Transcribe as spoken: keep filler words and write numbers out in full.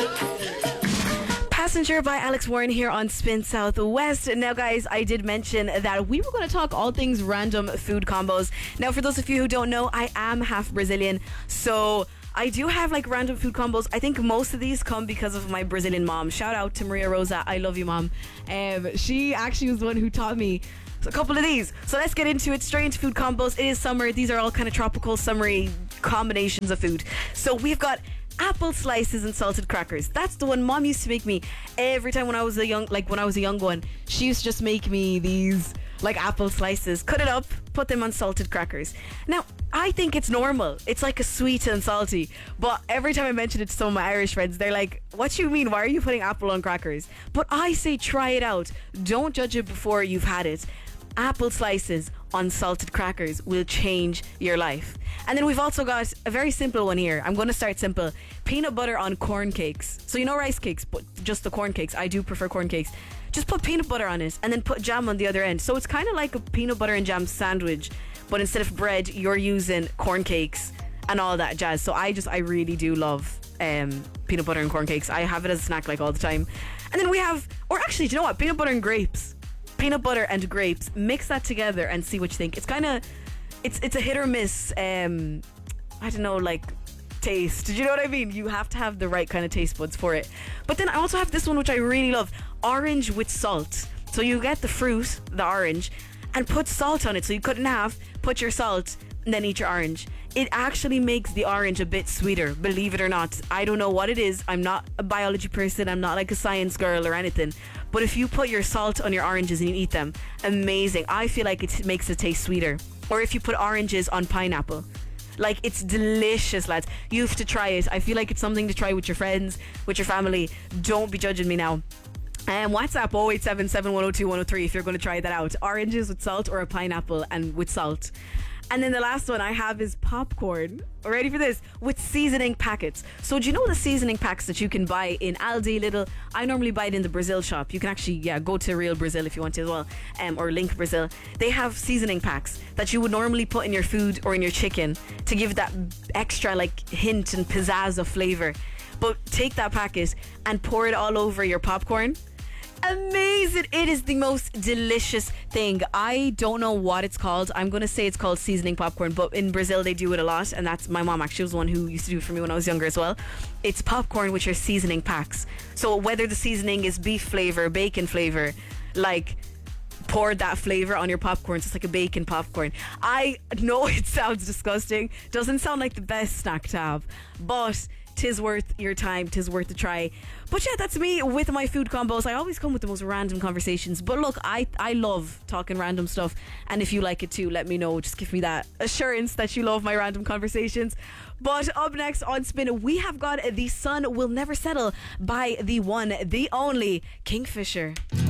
Passenger by Alex Warren here on Spin Southwest. Now, guys, I did mention that we were going to talk all things random food combos. Now, for those of you who don't know, I am half Brazilian, so I do have like random food combos. I think most of these come because of my Brazilian mom. Shout out to Maria Rosa. I love you, Mom. Um, she actually was the one who taught me a couple of these. So let's get into it. Straight into food combos. It is summer. These are all kind of tropical, summery combinations of food. So we've got apple slices and salted crackers. That's the one Mom used to make me every time when I was a young, like when I was a young one. She used to just make me these like apple slices, cut it up, put them on salted crackers. Now, I think it's normal. It's like a sweet and salty. But every time I mention it to some of my Irish friends, they're like, what do you mean? Why are you putting apple on crackers? But I say try it out. Don't judge it before you've had it. Apple slices on salted crackers will change your life. And then we've also got a very simple one here. I'm going to start simple. Peanut butter on corn cakes. So you know rice cakes, but just the corn cakes. I do prefer corn cakes. Just put peanut butter on it and then put jam on the other end. So it's kind of like a peanut butter and jam sandwich, but instead of bread, you're using corn cakes and all that jazz. So I just, I really do love um, peanut butter and corn cakes. I have it as a snack like all the time. And then we have, or actually, do you know what? Peanut butter and grapes. Peanut butter and grapes. Mix that together and see what you think. It's kind of, it's it's a hit or miss. Um, I don't know, like taste. Did you know what I mean? You have to have the right kind of taste buds for it. But then I also have this one which I really love: orange with salt. So you get the fruit, the orange, and put salt on it. So you cut it in half, put your salt, and then eat your orange. It actually makes the orange a bit sweeter, believe it or not. I don't know what it is. I'm not a biology person. I'm not like a science girl or anything. But if you put your salt on your oranges and you eat them, amazing. I feel like it makes it taste sweeter. Or if you put oranges on pineapple. Like, it's delicious, lads. You have to try it. I feel like it's something to try with your friends, with your family. Don't be judging me now. Um, WhatsApp oh eight seven seven, one oh two, one oh three if you're going to try that out. Oranges with salt or a pineapple and with salt. And then the last one I have is popcorn. Ready for this? With seasoning packets. So do you know the seasoning packs that you can buy in Aldi, Lidl? I normally buy it in the Brazil shop. You can actually, yeah, go to Real Brazil if you want to as well, um, or Link Brazil. They have seasoning packs that you would normally put in your food or in your chicken to give that extra like hint and pizzazz of flavour. But take that packet and pour it all over your popcorn. Amazing. It is the most delicious thing. I don't know what it's called. I'm going to say it's called seasoning popcorn, but in Brazil they do it a lot, and that's my mom actually was the one who used to do it for me when I was younger as well. It's popcorn with your seasoning packs. So whether the seasoning is beef flavor, bacon flavor, like pour that flavor on your popcorn, so it's like a bacon popcorn. I know it sounds disgusting, doesn't sound like the best snack to have, but tis worth your time, tis worth a try. But yeah, that's me with my food combos. I always come with the most random conversations, but look, I, I love talking random stuff, and if you like it too, let me know. Just give me that assurance that you love my random conversations. But up next on Spin, we have got The Sun Will Never Settle by the one, the only Kingfisher.